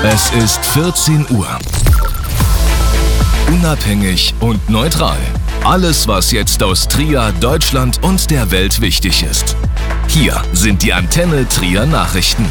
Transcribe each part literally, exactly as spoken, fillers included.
Es ist vierzehn Uhr. Unabhängig und neutral. Alles, was jetzt aus Trier, Deutschland und der Welt wichtig ist. Hier sind die Antenne Trier Nachrichten.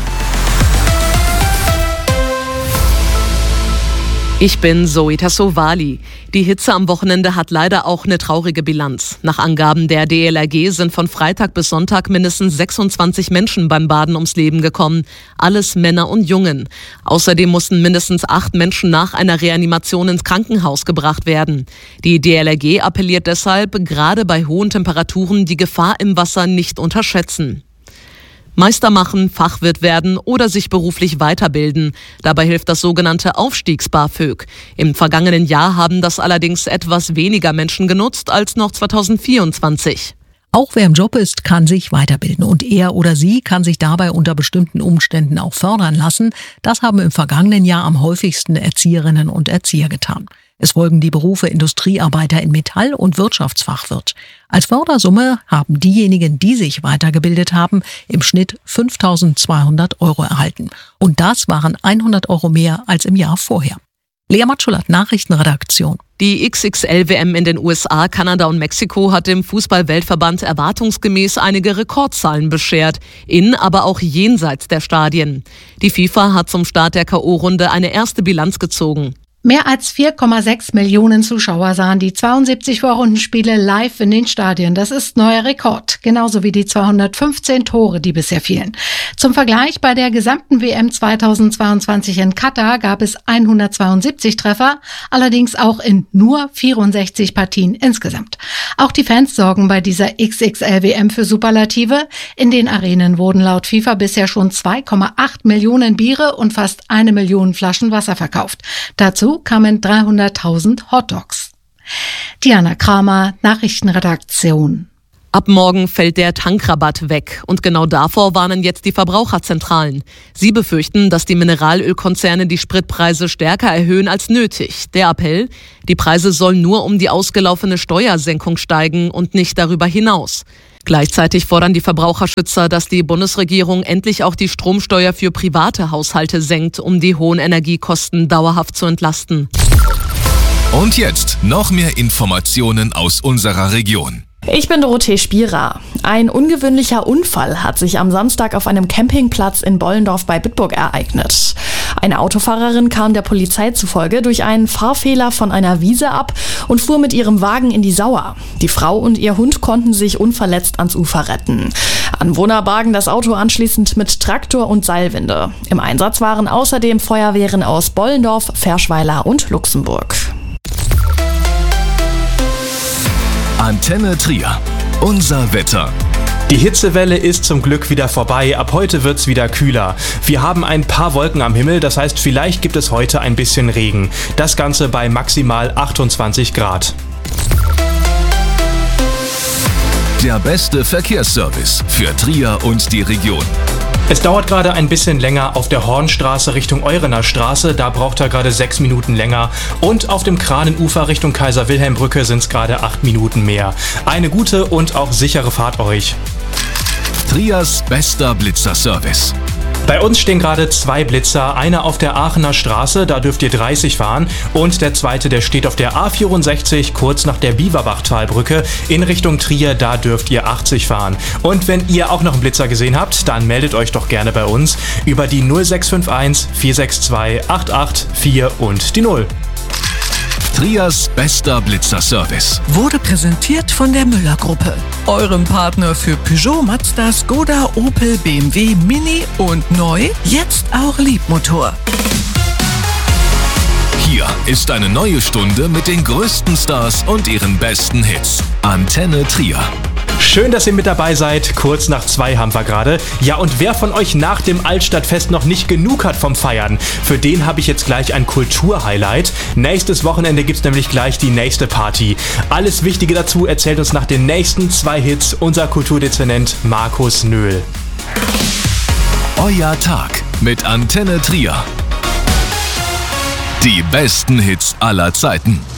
Ich bin Zoe Tassovali. Die Hitze am Wochenende hat leider auch eine traurige Bilanz. Nach Angaben der D L R G sind von Freitag bis Sonntag mindestens sechsundzwanzig Menschen beim Baden ums Leben gekommen. Alles Männer und Jungen. Außerdem mussten mindestens acht Menschen nach einer Reanimation ins Krankenhaus gebracht werden. Die D L R G appelliert deshalb, gerade bei hohen Temperaturen die Gefahr im Wasser nicht unterschätzen. Meister machen, Fachwirt werden oder sich beruflich weiterbilden. Dabei hilft das sogenannte Aufstiegs-BAföG. Im vergangenen Jahr haben das allerdings etwas weniger Menschen genutzt als noch zweitausendvierundzwanzig. Auch wer im Job ist, kann sich weiterbilden und er oder sie kann sich dabei unter bestimmten Umständen auch fördern lassen. Das haben im vergangenen Jahr am häufigsten Erzieherinnen und Erzieher getan. Es folgen die Berufe Industriearbeiter in Metall- und Wirtschaftsfachwirt. Als Fördersumme haben diejenigen, die sich weitergebildet haben, im Schnitt fünftausendzweihundert Euro erhalten. Und das waren hundert Euro mehr als im Jahr vorher. Lea Matschulat, Nachrichtenredaktion. Die X X L W M in den U S A, Kanada und Mexiko hat dem Fußball-Weltverband erwartungsgemäß einige Rekordzahlen beschert, in, aber auch jenseits der Stadien. Die FIFA hat zum Start der K O-Runde eine erste Bilanz gezogen. Mehr als vier Komma sechs Millionen Zuschauer sahen die zweiundsiebzig Vorrundenspiele live in den Stadien. Das ist neuer Rekord, genauso wie die zweihundertfünfzehn Tore, die bisher fielen. Zum Vergleich, bei der gesamten W M zweitausendzweiundzwanzig in Katar gab es hundertzweiundsiebzig Treffer, allerdings auch in nur vierundsechzig Partien insgesamt. Auch die Fans sorgen bei dieser X X L W M für Superlative. In den Arenen wurden laut FIFA bisher schon zwei Komma acht Millionen Biere und fast eine Million Flaschen Wasser verkauft. Dazu kamen dreihunderttausend Hotdogs. Diana Kramer, Nachrichtenredaktion. Ab morgen fällt der Tankrabatt weg und genau davor warnen jetzt die Verbraucherzentralen. Sie befürchten, dass die Mineralölkonzerne die Spritpreise stärker erhöhen als nötig. Der Appell: Die Preise sollen nur um die ausgelaufene Steuersenkung steigen und nicht darüber hinaus. Gleichzeitig fordern die Verbraucherschützer, dass die Bundesregierung endlich auch die Stromsteuer für private Haushalte senkt, um die hohen Energiekosten dauerhaft zu entlasten. Und jetzt noch mehr Informationen aus unserer Region. Ich bin Dorothee Spierer. Ein ungewöhnlicher Unfall hat sich am Samstag auf einem Campingplatz in Bollendorf bei Bitburg ereignet. Eine Autofahrerin kam der Polizei zufolge durch einen Fahrfehler von einer Wiese ab und fuhr mit ihrem Wagen in die Sauer. Die Frau und ihr Hund konnten sich unverletzt ans Ufer retten. Anwohner bargen das Auto anschließend mit Traktor und Seilwinde. Im Einsatz waren außerdem Feuerwehren aus Bollendorf, Ferschweiler und Luxemburg. Antenne Trier. Unser Wetter. Die Hitzewelle ist zum Glück wieder vorbei. Ab heute wird's wieder kühler. Wir haben ein paar Wolken am Himmel, das heißt, vielleicht gibt es heute ein bisschen Regen. Das Ganze bei maximal achtundzwanzig Grad. Der beste Verkehrsservice für Trier und die Region. Es dauert gerade ein bisschen länger auf der Hornstraße Richtung Eurener Straße, da braucht er gerade sechs Minuten länger. Und auf dem Kranenufer Richtung Kaiser-Wilhelm-Brücke sind es gerade acht Minuten mehr. Eine gute und auch sichere Fahrt euch. Triers bester Blitzerservice. Bei uns stehen gerade zwei Blitzer, einer auf der Aachener Straße, da dürft ihr dreißig fahren, und der zweite, der steht auf der A vierundsechzig, kurz nach der Bieberbachtalbrücke, in Richtung Trier, da dürft ihr achtzig fahren. Und wenn ihr auch noch einen Blitzer gesehen habt, dann meldet euch doch gerne bei uns über die null sechs fünf eins vier sechs zwei acht acht vier und die null. Triers bester Blitzerservice Wurde präsentiert von der Müller-Gruppe, eurem Partner für Peugeot, Mazda, Skoda, Opel, B M W, Mini und neu, jetzt auch Liebmotor. Hier ist eine neue Stunde mit den größten Stars und ihren besten Hits. Antenne Trier. Schön, dass ihr mit dabei seid. Kurz nach zwei haben wir gerade. Ja, und wer von euch nach dem Altstadtfest noch nicht genug hat vom Feiern, für den habe ich jetzt gleich ein Kulturhighlight. Nächstes Wochenende gibt's nämlich gleich die nächste Party. Alles Wichtige dazu erzählt uns nach den nächsten zwei Hits unser Kulturdezernent Markus Nöhl. Euer Tag mit Antenne Trier. Die besten Hits aller Zeiten.